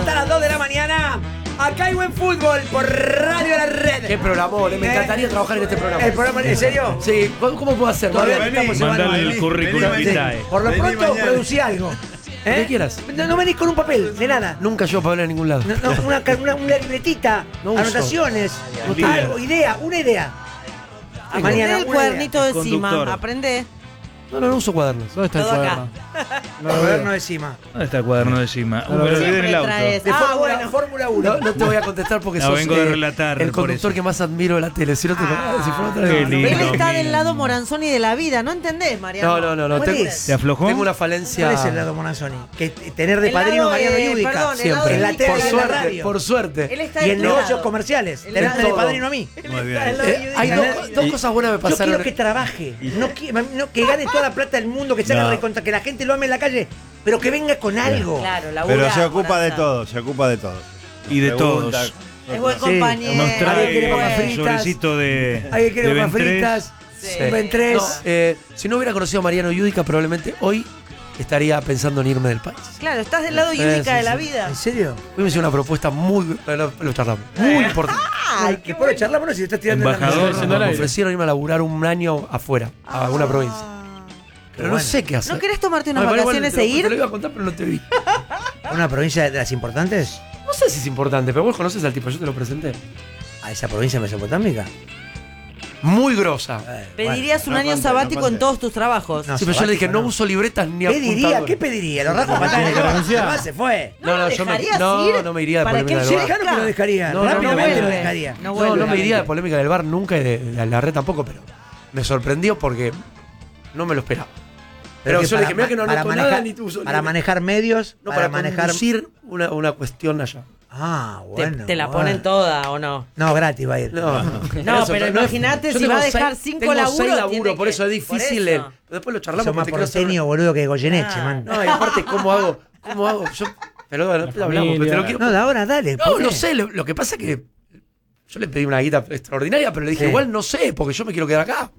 hasta las 2 de la mañana. Acá hay buen fútbol por Radio La Red. Qué programón, me encantaría trabajar en este programa. ¿El programa en serio? Sí, ¿cómo puedo hacer? Todavía estamos Mandale el currículum vitae. Por lo pronto, producí algo. Lo que quieras. No venís con un papel, de nada. Nunca yo para hablar en ningún lado. No, una libretita, No uso. anotaciones, No algo, una idea. Aprende el cuadernito de cima. Conductor. Aprende. No uso cuadernos. ¿Dónde está el Todo acá. cuaderno? Cuaderno de cima. ¿Dónde está el cuaderno de cima? Me lo olvidé en Siempre el auto. traes. De Bueno. Fórmula 1. No te voy a contestar porque No, sos vengo de relatar, el por conductor eso. que más admiro de la tele. Si no te si fuera otra Qué vez. lindo. Él está del Mira. lado Moranzoni de la vida, ¿no entendés, Mariano? No. ¿Cuál Tengo, es? ¿Te aflojó? tengo una falencia. ¿Cuál es el lado Monazzoni? Que tener de El padrino lado, Mariano Yudica. perdón, el lado Siempre. En la tele Yudica. y en la Por suerte, radio. por suerte. Él está Y en del negocios lado. comerciales. Él Tenerme está de todo. padrino a mí. Muy bien. Hay dos cosas buenas me Yo pasaron. quiero que trabaje, que gane toda la plata del mundo, que se haga No. recontra, que la gente lo ame en la calle, pero que venga con algo. Claro, labura, Pero se ocupa de Moranza. todo, se ocupa de todo. Y de Pregunta, todos. Es buen Sí. compañero. Nos Alguien quiere trae papas un fritas. sobrecito de Alguien quiere papas Ventrés. fritas, Sí. un Ventrés. No, si no hubiera conocido a Mariano Yudica, probablemente hoy estaría pensando en irme del país. Claro, estás del lado Sí, Yudica sí, de la sí. vida. ¿En serio? Hoy me hizo una propuesta lo charlamos, muy importante. Ay, ¿Qué puedo charlar? Bueno, si estás tirando Embajador. en Me ofrecieron irme a laburar un año afuera, a alguna provincia. Pero no bueno. sé qué hacer. ¿No querés tomarte unas No, igual vacaciones te e lo ir? iba a contar, pero no te vi. ¿Una provincia de las importantes? No sé si es importante, pero vos conoces al tipo, yo te lo presenté. ¿A esa provincia mesopotámica? Muy grosa. Pedirías un no año conté, sabático no en conté. todos tus trabajos. No, Sí, pero yo le dije, sabático, no uso libretas ni ¿Qué diría? apuntadores. ¿Qué pediría? Lo rajo patadas. Se fue. ¿No lo dejarías ir? no me iría de ¿Para polémica qué del bar. Claro que lo dejaría. No, no, Rápidamente no lo vuelve. dejaría. No me iría de polémica del bar nunca y de la red tampoco, pero me sorprendió porque no me lo esperaba. Pero que yo le dije, para- mira que no para anoto manejar- nada ni tú uso Para libreta. manejar medios, No, para para manejar... conducir una cuestión allá. Ah, Te, bueno. te la bueno. ponen toda, ¿o no? No, gratis va a ir. No, No, pero imagínate si va a dejar 5 laburos. Seis tiene laburos, por que- eso es difícil. por eso. Pero después lo charlamos Sos más porque te quiero hacer porteño, boludo, que Goyeneche, Ah. man. No, y aparte, ¿cómo hago? Yo, pero bueno, después hablamos, pero te lo quiero. No, de ahora dale. No, ¿por qué? no sé, lo que pasa es que yo le pedí una guita extraordinaria, pero le dije, Sí. igual no sé, porque yo me quiero quedar acá.